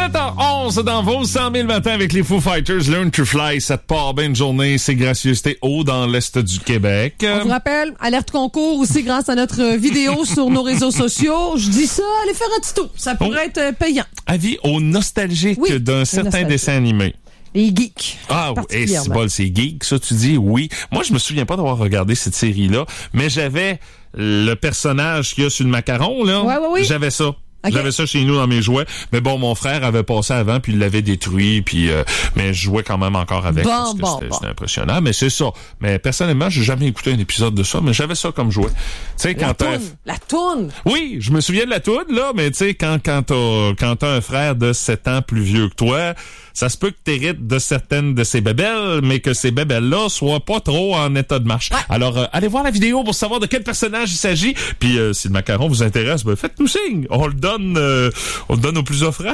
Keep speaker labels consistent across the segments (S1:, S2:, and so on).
S1: 7h11 dans vos 100 000 matins avec les Foo Fighters. Learn to Fly, ça te part bien une journée. C'est Gracieuseté haut dans l'Est du Québec.
S2: On vous rappelle, alerte concours aussi grâce à notre vidéo sur nos réseaux sociaux. Je dis ça, allez faire un petit tour. Ça pourrait être payant.
S1: Avis aux nostalgiques d'un certain dessin animé.
S2: Les geeks.
S1: Ah oui, c'est bon, c'est geek, ça tu dis, oui. Moi, je me souviens pas d'avoir regardé cette série-là, mais j'avais le personnage qu'il y a sur le macaron, là.
S2: Oui.
S1: J'avais ça.
S2: Okay.
S1: J'avais ça chez nous dans mes jouets. Mais bon, mon frère avait passé avant, puis il l'avait détruit, puis mais je jouais quand même encore avec. C'était impressionnant, mais c'est ça. Mais personnellement, j'ai jamais écouté un épisode de ça, mais j'avais ça comme jouet. Tu sais, quand
S2: la toune!
S1: Oui, je me souviens de la toune, là, mais tu sais, quand t'as un frère de 7 ans plus vieux que toi, ça se peut que t'hérites de certaines de ces bébelles, mais que ces bébelles-là soient pas trop en état de marche. Ah. Alors, allez voir la vidéo pour savoir de quel personnage il s'agit. Puis, si le macaron vous intéresse, ben faites-nous signe. On le donne aux plus offrants.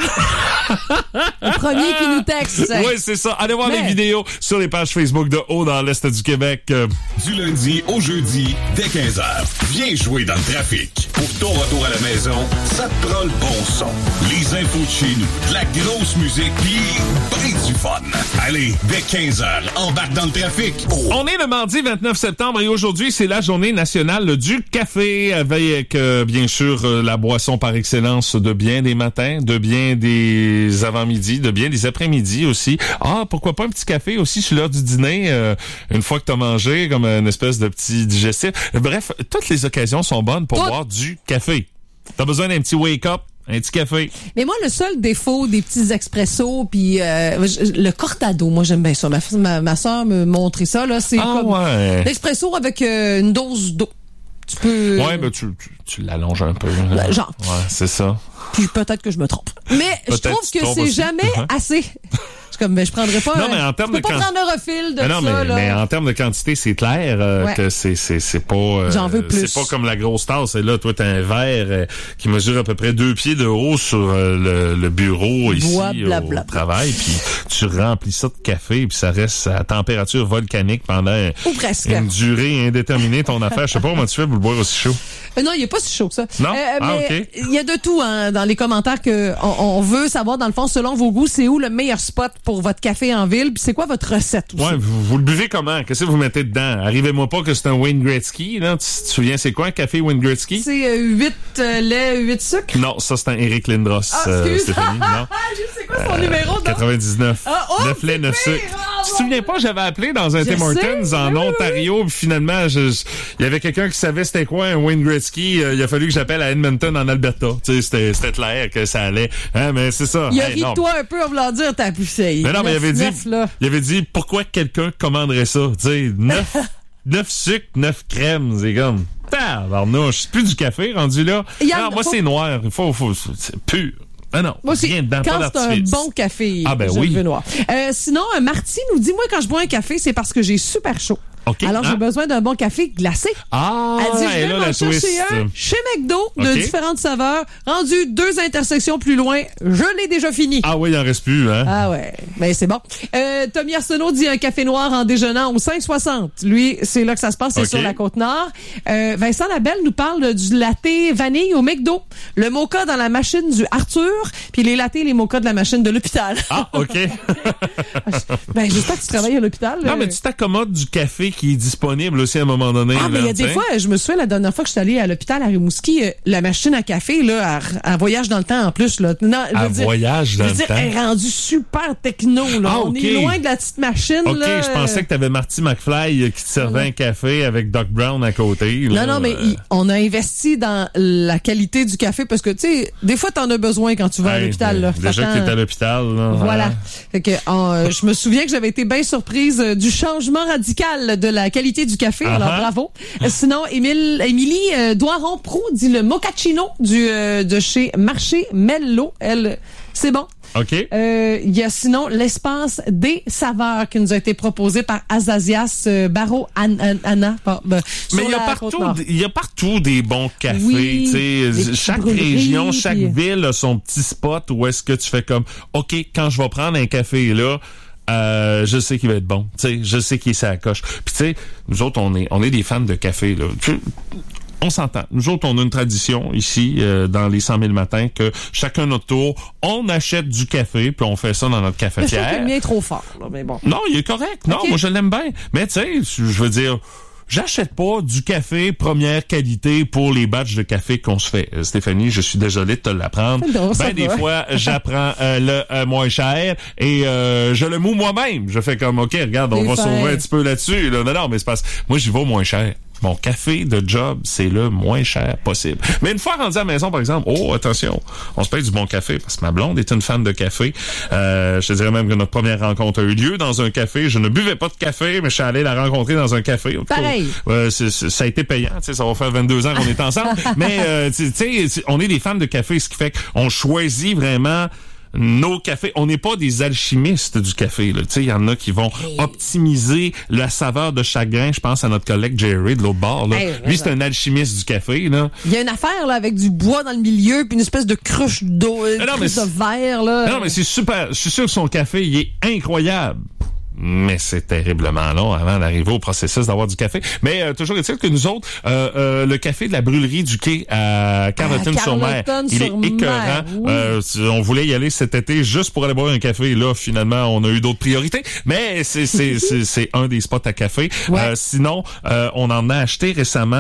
S2: Le premier qui nous texte.
S1: Oui, c'est ça. Allez voir les vidéos sur les pages Facebook de Haut dans l'Est du Québec.
S3: Du lundi au jeudi, dès 15h. Viens jouer dans le trafic. Pour ton retour à la maison, ça te prend le bon son. Les infos de chez nous, de la grosse musique, puis ben du fun. Allez, dès 15h, embarque dans le trafic. Oh.
S1: On est le mardi 29 septembre et aujourd'hui, c'est la journée nationale du café avec, bien sûr, la boisson par excellence de bien des matins, de bien des avant-midi, de bien des après-midi aussi. Ah, pourquoi pas un petit café aussi sur l'heure du dîner, une fois que t'as mangé, comme une espèce de petit digestif. Bref, toutes les occasions sont bonnes pour boire du café. T'as besoin d'un petit wake-up, un petit café.
S2: Mais moi, le seul défaut des petits expressos, puis le cortado, moi j'aime bien ça. Ma soeur me montrait ça, là, c'est comme l'expresso avec une dose d'eau. Tu peux...
S1: Ouais, ben tu l'allonges un peu.
S2: Genre.
S1: Ouais, c'est ça.
S2: Puis peut-être que je me trompe. Mais je trouve que c'est aussi. Jamais assez. Comme, je prendrais pas.
S1: Non, mais en termes de
S2: pas prendre un refil de
S1: non,
S2: ça,
S1: mais en termes de quantité, c'est clair que c'est pas.
S2: J'en veux plus.
S1: C'est pas comme la grosse tasse. Et là, toi, t'as un verre qui mesure à peu près 2 pieds de haut sur le bureau ici au travail. Puis tu remplis ça de café, puis ça reste à température volcanique pendant une durée indéterminée. Ton affaire, je sais pas comment tu fais pour le boire aussi chaud.
S2: Non, il est pas si chaud que ça.
S1: Non.
S2: Mais il y a de tout dans les commentaires que on veut savoir dans le fond selon vos goûts, c'est où le meilleur spot pour votre café en ville, puis c'est quoi votre recette aussi?
S1: Ouais, vous le buvez comment? Qu'est-ce que vous mettez dedans? Arrivez-moi pas que c'est un Wayne Gretzky, là. Tu te souviens, c'est quoi un café Wayne Gretzky?
S2: C'est 8 laits, 8 sucres?
S1: Non, ça, c'est un Eric Lindros. Stéphanie, non?
S2: Je sais quoi son numéro,
S1: 99. 9 laits, 9 sucres. Tu te souviens pas, j'avais appelé dans un Tim Hortons en Ontario, puis finalement, il y avait quelqu'un qui savait c'était quoi un Wayne Gretzky. Il a fallu que j'appelle à Edmonton, en Alberta. Tu sais, c'était clair que ça allait. Hein, mais c'est ça.
S2: Il a ri de toi un peu en voulant dire t'as poussé.
S1: Mais non, mais il avait dit pourquoi quelqu'un commanderait ça? Tu sais, 9 sucres, 9 crèmes, c'est comme tabarnouche, c'est plus du café rendu là. Non, moi c'est noir, il faut c'est pur. Ah non,
S2: moi aussi,
S1: rien dedans,
S2: quand
S1: pas
S2: c'est un bon café, je le veux noir. Sinon, Marty nous dit, moi quand je bois un café, c'est parce que j'ai super chaud.
S1: Okay.
S2: Alors, j'ai besoin d'un bon café glacé.
S1: Ah,
S2: elle dit, je vais m'en chercher un chez McDo de différentes saveurs. Rendu 2 intersections plus loin, je l'ai déjà fini.
S1: Ah oui, il en reste plus, hein?
S2: Ah ouais, ben c'est bon. Tommy Arsenault dit un café noir en déjeunant au 5,60. Lui, c'est là que ça se passe, c'est sur la Côte-Nord. Vincent Labelle nous parle du latte vanille au McDo. Le mocha dans la machine du Arthur, puis les lattés et les mochas de la machine de l'hôpital.
S1: Ah, OK.
S2: Ben, j'espère que tu travailles à l'hôpital.
S1: Non, mais tu t'accommodes du café qui est disponible aussi à un moment donné.
S2: Ah, mais il y a des fois, je me souviens la dernière fois que je suis allée à l'hôpital à Rimouski, la machine à café, là, elle voyage dans le temps en plus, là. Non,
S1: voyage dans le temps.
S2: Elle est rendue super techno, là.
S1: Ah,
S2: on est loin de la petite machine, là.
S1: OK, je pensais que t'avais Marty McFly qui te servait un café avec Doc Brown à côté. Là.
S2: Non, mais on a investi dans la qualité du café parce que, tu sais, des fois, t'en as besoin quand tu vas à l'hôpital, là.
S1: Déjà que t'es à l'hôpital, là.
S2: Voilà. Fait que, je me souviens que j'avais été bien surprise du changement radical de la qualité du café. Alors, bravo. Sinon, Émilie Doiron-Proux dit le mochaccino de chez Marché Mello. C'est bon.
S1: OK.
S2: Il y a sinon l'espace des saveurs qui nous a été proposé par Azasias Barreau Anna.
S1: Mais il y a partout des bons cafés. Oui, chaque région, chaque ville a son petit spot où est-ce que tu fais comme, OK, quand je vais prendre un café là, je sais qu'il va être bon. Tu sais, je sais qu'il est sa coche. Puis tu sais, nous autres, on est des fans de café là. on s'entend. Nous autres, on a une tradition ici, dans les 100 000 matins, que chacun notre tour, on achète du café, puis on fait ça dans notre cafetière.
S2: Je trouve que le mien est trop fort, là, mais bon.
S1: Non, il est correct. Non, moi, je l'aime bien. Mais tu sais, je veux dire... J'achète pas du café première qualité pour les batchs de café qu'on se fait. Stéphanie, je suis désolé de te l'apprendre.
S2: Non,
S1: des fois, j'apprends le moins cher et je le moue moi-même. Je fais comme, OK, regarde, on va sauver un petit peu là-dessus. Là. Non, mais c'est parce que moi, j'y vais au moins cher. Mon café de job, c'est le moins cher possible. Mais une fois rendu à la maison, par exemple, attention, on se paye du bon café, parce que ma blonde est une fan de café. Je te dirais même que notre première rencontre a eu lieu dans un café. Je ne buvais pas de café, mais je suis allé la rencontrer dans un café.
S2: Pareil.
S1: Ça a été payant, tu sais, ça va faire 22 ans qu'on est ensemble. Mais, tu sais, on est des fans de café, ce qui fait qu'on choisit vraiment nos cafés. On n'est pas des alchimistes du café, là. Tu sais, il y en a qui vont optimiser la saveur de chaque grain. Je pense à notre collègue Jerry de l'autre bord, là. Lui, c'est un alchimiste du café, là.
S2: Il y a une affaire, là, avec du bois dans le milieu puis une espèce de cruche d'eau, de verre, là.
S1: Non, mais c'est super. Je suis sûr que son café, il est incroyable. Mais c'est terriblement long avant d'arriver au processus d'avoir du café. Mais toujours est-il que nous autres, le café de la brûlerie du quai à Carleton-sur-Mer, il est écœurant. Oui. On voulait y aller cet été juste pour aller boire un café. Là, finalement, on a eu d'autres priorités. Mais c'est un des spots à café. Ouais. Sinon, on en a acheté récemment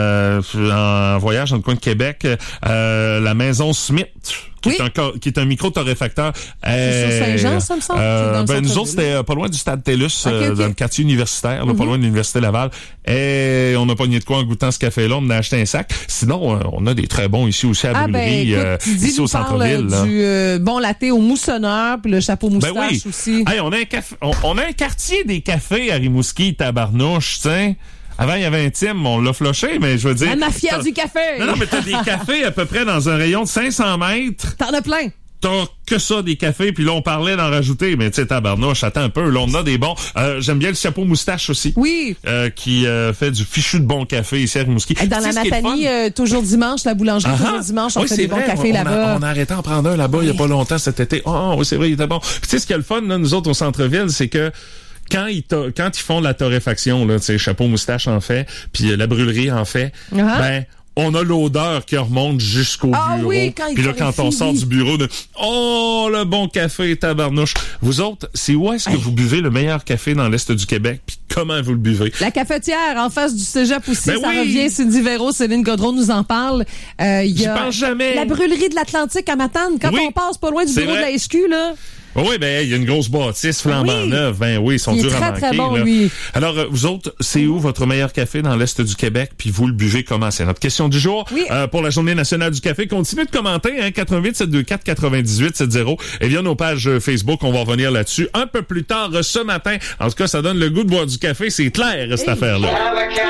S1: en voyage dans le coin de Québec, la maison Smith. Qui est un micro-torréfacteur.
S2: C'est sur Saint-Jean, ça me semble?
S1: Nous autres, c'était pas loin du Stade TELUS, dans le quartier universitaire, là, pas loin de l'Université Laval. Et on a pogné de quoi en goûtant ce café-là, on a acheté un sac. Sinon, on a des très bons ici aussi à la brûlerie, ici au centre-ville.
S2: Du bon latte au moussonneur, puis le chapeau moustache aussi.
S1: Hey, on a un quartier des cafés à Rimouski, tabarnouche, tiens. Avant, il y avait un Tim, on l'a floché, mais je veux dire...
S2: La mafia du café!
S1: Non, mais t'as des cafés à peu près dans un rayon de 500 mètres.
S2: T'en as plein.
S1: T'as que ça, des cafés, puis là, on parlait d'en rajouter, mais tu sais, tabarnouche, attends un peu, là, on a des bons. J'aime bien le chapeau moustache aussi.
S2: Oui.
S1: Qui fait du fichu de bon café ici à Rimouski.
S2: Dans la Matanie, toujours dimanche, la boulangerie, toujours dimanche, on fait des bons cafés là-bas.
S1: On a arrêté d'en prendre un là-bas il y a pas longtemps cet été. Oui, c'est vrai, il était bon. Puis tu sais, ce qui est le fun, là, nous autres, au centre-ville, c'est que quand ils font la torréfaction, là, tu sais, chapeau moustache en fait, puis la brûlerie en fait, ben on a l'odeur qui remonte jusqu'au bureau.
S2: Oui,
S1: puis là, quand on sort du bureau, le bon café, tabarnouche. Vous autres, c'est où est-ce que vous buvez le meilleur café dans l'Est du Québec, puis comment vous le buvez?
S2: La cafetière, en face du cégep aussi, revient. Cindy Véro, Céline Gaudreau nous en parle.
S1: J'y pense jamais.
S2: La brûlerie de l'Atlantique à Matane, quand on passe pas loin du bureau de la SQ, là.
S1: Oui, il y a une grosse bâtisse flambant neuve. Ils sont durs à manquer.
S2: Très bon,
S1: là.
S2: Oui.
S1: Alors, vous autres, c'est où votre meilleur café dans l'Est du Québec? Puis vous le buvez comment? C'est notre question du jour.
S2: Oui.
S1: Pour la Journée nationale du café. Continuez de commenter, 88-724-9870. Et via nos pages Facebook, on va revenir là-dessus un peu plus tard ce matin. En tout cas, ça donne le goût de boire du café. C'est clair, cette affaire-là.